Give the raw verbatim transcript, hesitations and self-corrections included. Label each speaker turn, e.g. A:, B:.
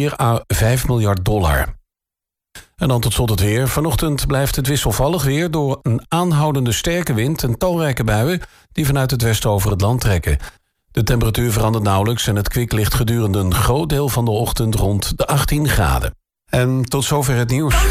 A: vier à vijf miljard dollar. En dan tot slot het weer. Vanochtend blijft het wisselvallig weer door een aanhoudende sterke wind en talrijke buien die vanuit het westen over het land trekken. De temperatuur verandert nauwelijks en het kwik ligt gedurende een groot deel van de ochtend rond de achttien graden. En tot zover het nieuws.